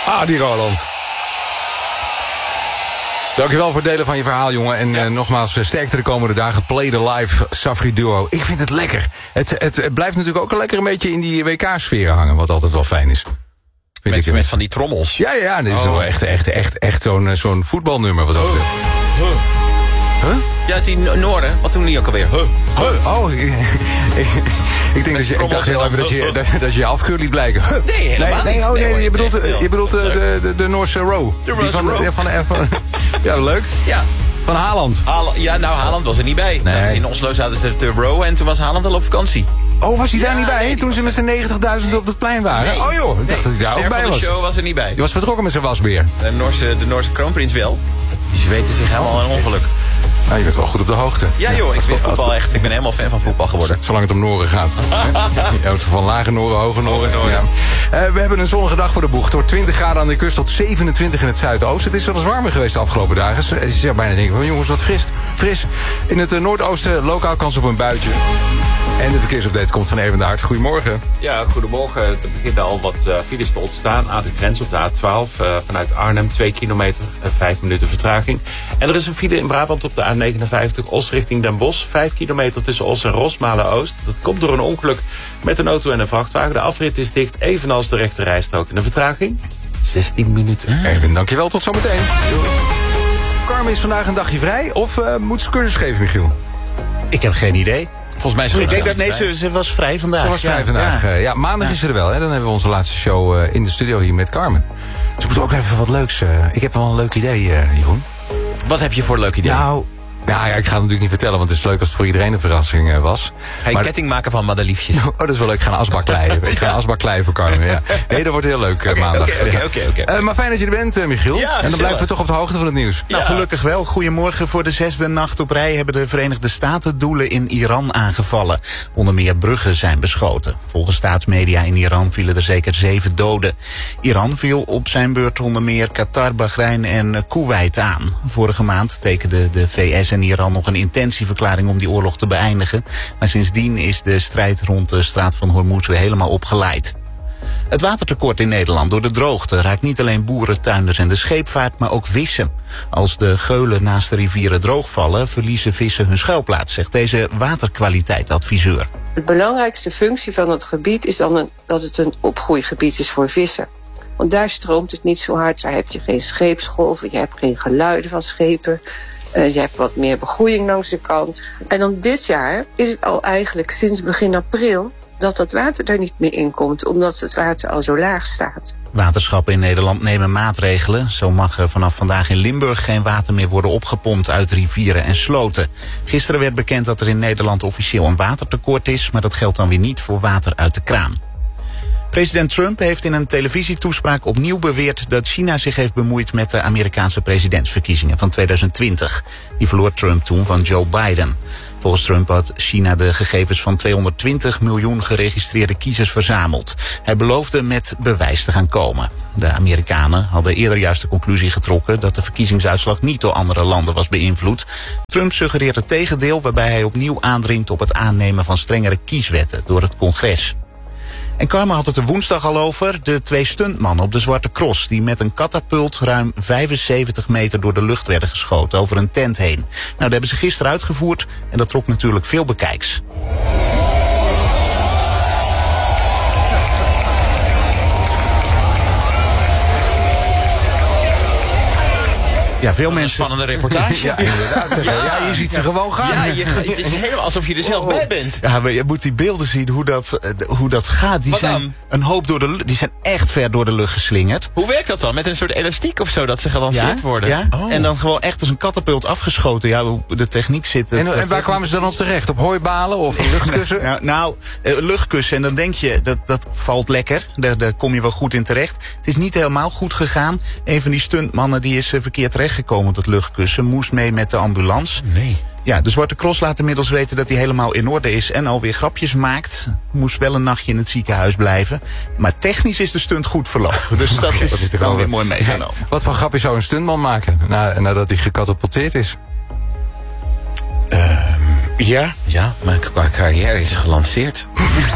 Die Roland. Dankjewel voor het delen van je verhaal, jongen. En nogmaals, sterkte de komende dagen. Play the live Safri Duo. Ik vind het lekker. Het blijft natuurlijk ook lekker een beetje in die WK-sfeer hangen. Wat altijd wel fijn is. Met van die trommels. Ja, dit is wel echt zo'n voetbalnummer. Wat ook. Huh? Ja, die Noorden. Wat doen die ook alweer? Ik denk dat ik dacht heel even dat je afkeur liet blijken. Nee, helemaal niet. Nee, je bedoelt de Noorse row. Ja, leuk. Ja. Van Haaland. Haaland was er niet bij. Nee. In Oslo zaten ze te row en toen was Haaland al op vakantie. Oh, was hij daar niet bij? Toen ze met zijn 90.000 op het plein waren? Nee. Oh joh, ik dacht dat hij daar ook bij was. De show was er niet bij. Je was vertrokken met zijn wasbeer. De Noorse kroonprins wel. Die ze weten zich helemaal een ongeluk. Nou, je bent wel goed op de hoogte. Ja joh, ik vind voetbal echt. Ik ben helemaal fan van voetbal geworden. Zolang het om Noren gaat. Je houdt van lage Noren, hoge Noren. Ja. We hebben een zonnige dag voor de boeg. Door 20 graden aan de kust tot 27 in het zuidoosten. Het is wel eens warmer geweest de afgelopen dagen. Je zou bijna denken van jongens, wat fris. In het noordoosten lokaal kans op een buitje. En de verkeersupdate komt van Even de Hart. Goedemorgen. Ja, goedemorgen. Er beginnen al wat files te ontstaan aan de grens op de A12. Vanuit Arnhem 2 kilometer, 5 minuten vertraging. En er is een file in Brabant op de A59 Os richting Den Bosch. 5 kilometer tussen Os en Rosmalen-Oost. Dat komt door een ongeluk met een auto en een vrachtwagen. De afrit is dicht, evenals de rechte rijstrook. En de vertraging 16 minuten. Even, dankjewel. Tot zometeen. Carmen is vandaag een dagje vrij. Of moet ze cursus geven, Michiel? Ik heb geen idee. Volgens mij is ze was vrij vandaag. Ze was vrij vandaag. Ja, maandag is ze er wel. Hè? Dan hebben we onze laatste show in de studio hier met Carmen. Dus ik moet ook even wat leuks. Ik heb wel een leuk idee, Jeroen. Wat heb je voor een leuk idee? Nou ja, ik ga het natuurlijk niet vertellen, want het is leuk als het voor iedereen een verrassing was. Ga je ketting maken van madeliefjes? Oh, dat is wel leuk. Ik ga een asbak kleien. Ik ga een asbak kleien voor Carmen, ja. Nee, dat wordt heel leuk maandag. Oké. Maar fijn dat je er bent, Michiel. Ja, en dan blijven we toch op de hoogte van het nieuws. Nou, gelukkig wel. Goedemorgen. Voor de 6e nacht op rij hebben de Verenigde Staten doelen in Iran aangevallen. Onder meer bruggen zijn beschoten. Volgens staatsmedia in Iran vielen er zeker 7 doden. Iran viel op zijn beurt onder meer Qatar, Bahrein en Kuwait aan. Vorige maand tekenden de VS en Iran nog een intentieverklaring om die oorlog te beëindigen. Maar sindsdien is de strijd rond de straat van Hormuz weer helemaal opgeleid. Het watertekort in Nederland door de droogte raakt niet alleen boeren, tuinders en de scheepvaart, maar ook vissen. Als de geulen naast de rivieren droogvallen, verliezen vissen hun schuilplaats, zegt deze waterkwaliteitadviseur. De belangrijkste functie van het gebied is dan dat het een opgroeigebied is voor vissen. Want daar stroomt het niet zo hard, daar heb je geen scheepsgolven, je hebt geen geluiden van schepen. Je hebt wat meer begroeiing langs de kant. En dan dit jaar is het al eigenlijk sinds begin april dat het water er niet meer in komt, omdat het water al zo laag staat. Waterschappen in Nederland nemen maatregelen. Zo mag er vanaf vandaag in Limburg geen water meer worden opgepompt uit rivieren en sloten. Gisteren werd bekend dat er in Nederland officieel een watertekort is, maar dat geldt dan weer niet voor water uit de kraan. President Trump heeft in een televisietoespraak opnieuw beweerd dat China zich heeft bemoeid met de Amerikaanse presidentsverkiezingen van 2020. Die verloor Trump toen van Joe Biden. Volgens Trump had China de gegevens van 220 miljoen geregistreerde kiezers verzameld. Hij beloofde met bewijs te gaan komen. De Amerikanen hadden eerder juist de conclusie getrokken dat de verkiezingsuitslag niet door andere landen was beïnvloed. Trump suggereert het tegendeel, waarbij hij opnieuw aandringt op het aannemen van strengere kieswetten door het congres. En Carmen had het er woensdag al over. De 2 stuntmannen op de Zwarte Cross die met een katapult ruim 75 meter door de lucht werden geschoten over een tent heen. Nou, dat hebben ze gisteren uitgevoerd en dat trok natuurlijk veel bekijks. Ja, veel mensen. Een spannende reportage. Ja, inderdaad. Ja, je ziet ze gewoon gaan. Ja, het is helemaal alsof je er zelf bij bent. Ja, maar je moet die beelden zien hoe dat gaat. Die Wat zijn dan? een hoop door de lucht. Die zijn echt ver door de lucht geslingerd. Hoe werkt dat dan? Met een soort elastiek of zo dat ze gelanceerd worden? Ja. Oh. En dan gewoon echt als een katapult afgeschoten. Ja, hoe de techniek zit. En waar kwamen ze dan op terecht? Op hooibalen of een luchtkussen? Luchtkussen. En dan denk je, dat valt lekker. Daar kom je wel goed in terecht. Het is niet helemaal goed gegaan. Een van die stuntmannen die is verkeerd terechtgekomen op dat luchtkussen. Moest mee met de ambulance. Nee. Ja, de Zwarte Cross laat inmiddels weten dat hij helemaal in orde is en alweer grapjes maakt. Moest wel een nachtje in het ziekenhuis blijven. Maar technisch is de stunt goed verlopen. Dus dat is wel weer mooi meegenomen. Wat voor grapje zou een stuntman maken nadat hij gecatapulteerd is? Ja. Ja, mijn carrière is gelanceerd.